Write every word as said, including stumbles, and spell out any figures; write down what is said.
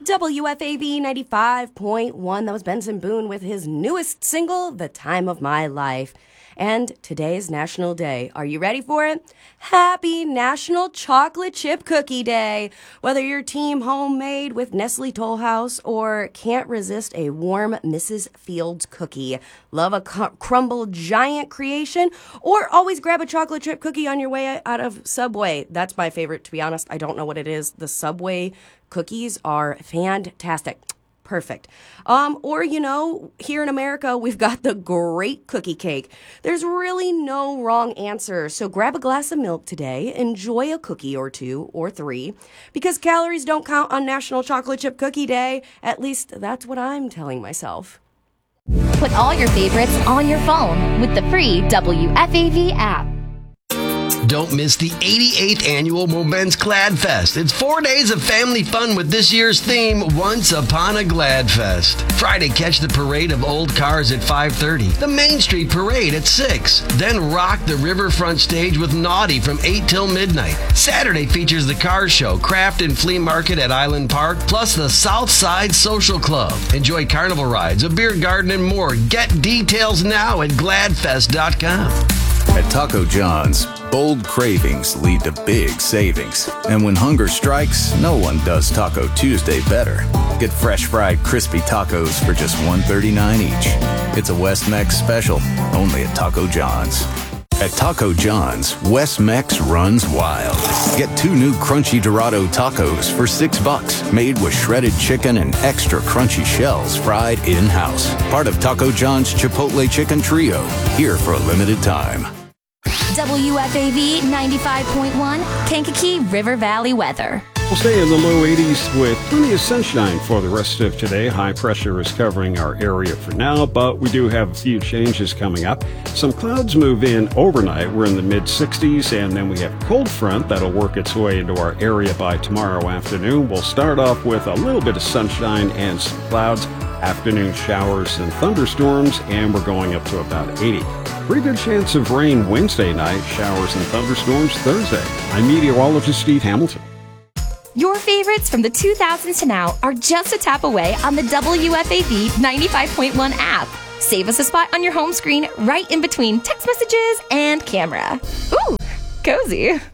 W F A V ninety-five point one. That was Benson Boone with his newest single, The Time of My Life. And today's National Day. Are you ready for it? Happy National Chocolate Chip Cookie Day. Whether you're team homemade with Nestle Toll House or can't resist a warm Missus Fields cookie, love a cu- crumble giant creation, or always grab a chocolate chip cookie on your way out of Subway. That's my favorite, to be honest. I don't know what it is. The Subway cookies are fantastic. Perfect. Um, or, you know, here in America, we've got the great cookie cake. There's really no wrong answer. So grab a glass of milk today, enjoy a cookie or two or three, because calories don't count on National Chocolate Chip Cookie Day. At least that's what I'm telling myself. Put all your favorites on your phone with the free W F A V app. Don't miss the eighty-eighth annual Moments Glad Fest. It's four days of family fun with this year's theme, Once Upon a Glad Fest. Friday, catch the parade of old cars at five thirty. The Main Street Parade at six. Then rock the riverfront stage with Naughty from eight till midnight. Saturday features the car show, craft and flea market at Island Park, plus the Southside Social Club. Enjoy carnival rides, a beer garden, and more. Get details now at glad fest dot com. At Taco John's, bold cravings lead to big savings. And when hunger strikes, no one does Taco Tuesday better. Get fresh fried crispy tacos for just one thirty-nine each. It's a West Mex special, only at Taco John's. At Taco John's, West Mex runs wild. Get two new crunchy Dorado tacos for six bucks, made with shredded chicken and extra crunchy shells fried in-house. Part of Taco John's Chipotle Chicken Trio, here for a limited time. W F A V ninety-five point one, Kankakee River Valley weather. We'll stay in the low eighties with plenty of sunshine for the rest of today. High pressure is covering our area for now, but we do have a few changes coming up. Some clouds move in overnight. We're in the mid sixties, and then we have a cold front that'll work its way into our area by tomorrow afternoon. We'll start off with a little bit of sunshine and some clouds, afternoon showers and thunderstorms, and we're going up to about eighty. Pretty good chance of rain Wednesday night, showers and thunderstorms Thursday. I'm meteorologist Steve Hamilton. Your favorites from the two thousands to now are just a tap away on the W F A V ninety-five point one app. Save us a spot on your home screen right in between text messages and camera. Ooh, cozy.